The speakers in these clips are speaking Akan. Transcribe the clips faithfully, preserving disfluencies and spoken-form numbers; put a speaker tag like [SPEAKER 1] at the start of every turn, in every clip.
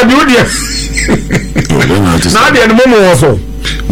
[SPEAKER 1] na di odi na di en momo wo so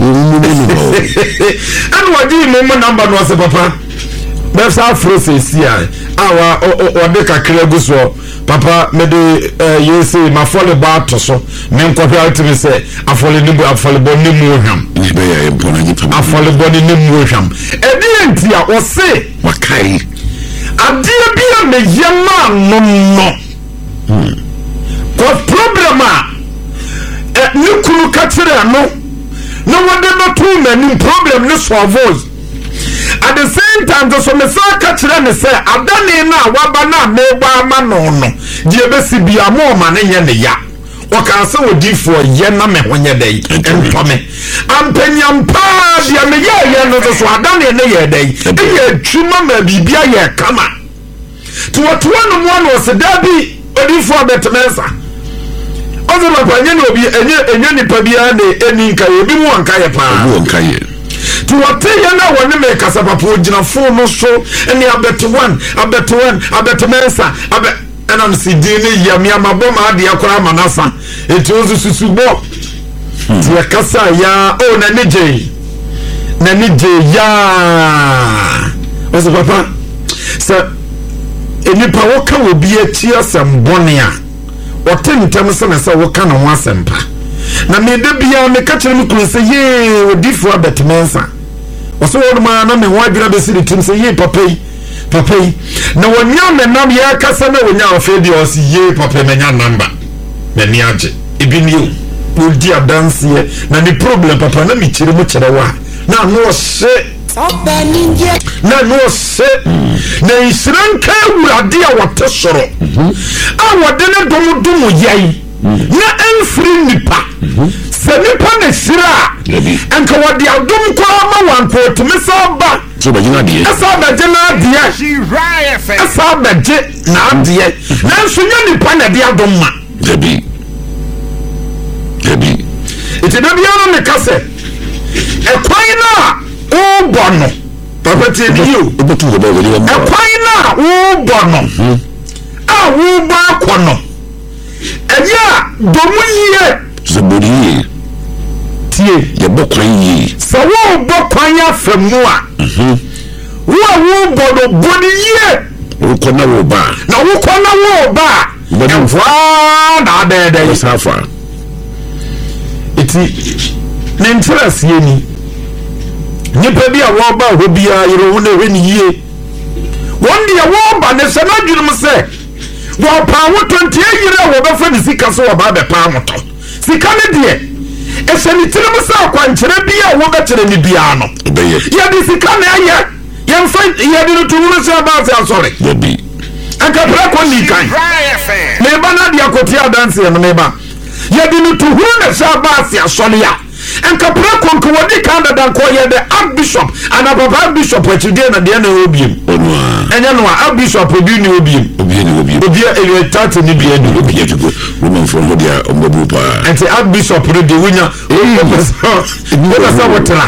[SPEAKER 1] and what di momo number no se papa be sa afro se si a awa o de kakra gu so papa me de you say ma fole ba to so me nkwohwe altimi se afole ni bu afole bo ni mu ohwam be ya empona ni papa afole bo ni mu ohwam e di enti a o se wakai ade bia me yema no no hmm ko problem a e ni kunu ka kire no no wode no to mani problem ni solve at the same time so me say ka kire ne say adane na waba na meba ma no no die be si bia mo ma ne ye ne ya o kan se odi fo ye na me honye dai entome ampanyam pa dia me ye ye no so adane ne ye dai e ye twuma ma bibia ye kama to what one one was da bi odi fo betmensa ozo ma panye no obi enye enye nipa bia ne eni nka obi mu anka ye pa obi anka ye to what ye na woni me kasa papa ogina fo no so eni abet one abet one abetmensa abet and I'm see dini ya mi amaboma adi akora manasa eti ozu susubo ti akasa ya oh na nije na nije ya ozu papa so enipa woka obi ati asem bone a otentem se na se woka na ho asempa na me de bia me ka kire me kun se ye odifo abetmensa oso wo ma na me ho adwira be si tim se ye papa yi papa yi na wonya me nam ya kasa na wonya ofedi o si ye papa menya number na ni age ebi ni o di adanse na ni problem papa na mi kire mu kire wa na no se na no se na isranka urade a wote soro a wode ne dom dom yai na enfri nipa se nipa na sira enka wode adom kwa ma wanko tumisa ba so ba jina die asa ba jina die asa ba je na die na so nya nipa na dia dom ma debi debi ite debi ano ne kase e kwan na o bono papa ti di o obetu go ba wele e kwan na o bono a wo ba kono eya domu yiye zebodi tie ye bokwan yi so wo bokwan ya famu a mhm wo wo bodo bodi yiye wo kona wo ba na wo kona wo ba enfwa na dede safa iti ne interest ye ni nipa bi a wo ba ho bia yero wo na hwe ni yiye won dia wo ba ne se na dwunum se wo pa wo twenty years wo be fa ni sika so wo ba be pa moto sika ne de e se ni tirim sa kwankere bia wo be kire ni bia no ya di sika na aye ya mfa ya di no tuuru se ba se asore ya bi aka pra ko ni kan me ba na dia ko ti adanse no me ba ya di no tuuru na se ba se asore ya enka pra ko ko wodi kanda dan ko ye the archbishop ana papa bishop achide na de na obiem onwa enya no archbishop obi ni obiem obi ni obiem obi e tat ni bia ni obi ajugo woman from hodia ombabu pa enti archbishop re de wonya o pesa wotra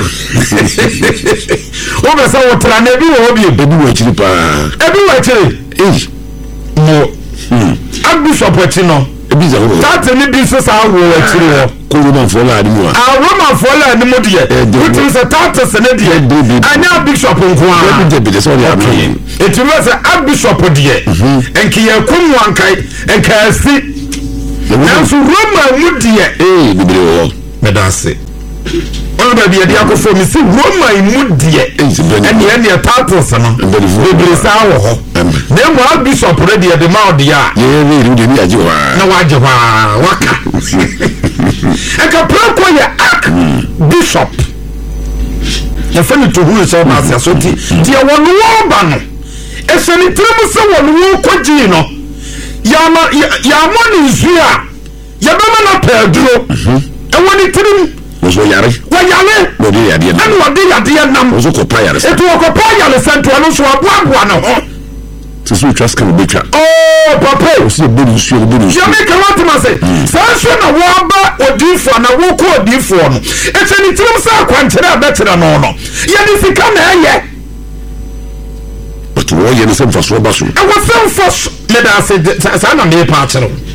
[SPEAKER 1] o pesa wotra na bi wo obiem ebi wo achiri pa ebi wo achiri eh no archbishop achino ebi za wo tat ni bi so sa wo achiri wo ko woman for la animu a woman for la animu de which is a tat se ne de anya bishop nko a de bi so ya me it was a bishop de enki ya kunwa ankai enka si na so Roma mu de eh bibire wo medase on ba bia de akofo mi si Roma mu de ene ene tatos no bibire sa wo ho na mo bishop de de ma de ya ye we de ni aje wa na waje wa waka eka prako ya ak bishop ya fani to hu so ma sia so ti dia wonu wo ba no e se ni trimu se wonu wo koji no ya ma ya mo ni zua ya ba ma na pedro e woni trimu wo yare wo yare wo de ya de na wo de ya de nam wo ko pa yare e to ko pa yare santo no so aboa na ho so trust can be chat oh papa so be no so be no you make what to say so na wo ba odifo na wo ko odifo no e che ni tirim sa kwantere abetere no no ye ni sika na ye but wo ye ni sem faso ba so e wo sem faso me da say sa na me pa chere